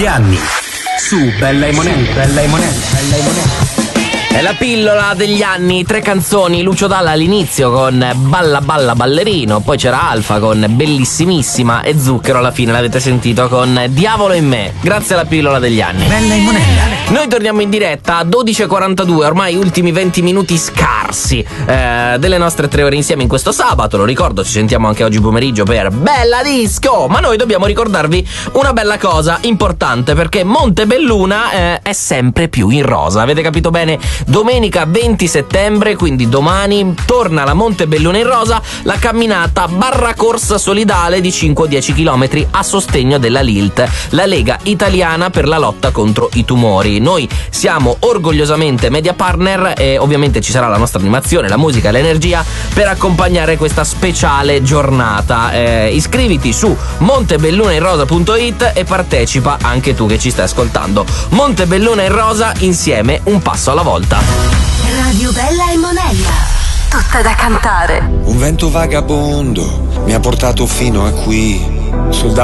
degli anni su Bella e Monella. Bella e Monella. Bella e Monella. È la pillola degli anni, 3 canzoni, Lucio Dalla all'inizio con Balla Balla Ballerino, poi c'era Alfa con Bellissimissima e Zucchero alla fine, l'avete sentito, con Diavolo in me, grazie alla pillola degli anni. Bella e Monella. Noi torniamo in diretta a 12.42, ormai ultimi 20 minuti scarsi delle nostre 3 ore insieme in questo sabato, lo ricordo, ci sentiamo anche oggi pomeriggio per Bella Disco, ma noi dobbiamo ricordarvi una bella cosa importante, perché Montebelluna è sempre più in rosa, avete capito bene? Domenica 20 settembre, quindi domani, torna la Montebelluna in rosa, la camminata barra corsa solidale di 5-10 km a sostegno della LILT, la Lega Italiana per la lotta contro i tumori. Noi siamo orgogliosamente media partner e ovviamente ci sarà la nostra animazione, la musica e l'energia per accompagnare questa speciale giornata. Iscriviti su montebellunainrosa.it e partecipa anche tu che ci stai ascoltando. Montebelluna in rosa, insieme un passo alla volta. Radio Bella e Monella, tutta da cantare. Un vento vagabondo mi ha portato fino a qui, sul